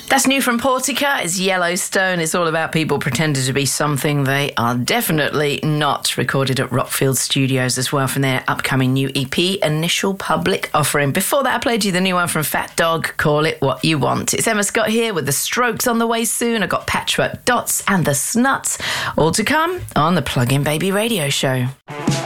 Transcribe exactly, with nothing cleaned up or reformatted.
That's new from Portica. It's Yellowstone. It's all about people pretending to be something they are definitely not. Recorded at Rockfield Studios as well from their upcoming new E P, Initial Public Offering. Before that, I played you the new one from Fat Dog, Call It What You Want. It's Emma Scott here with The Strokes on the way soon. I've got Patchwork Dots and The Snuts. All to come on the Plug-in Baby Radio Show.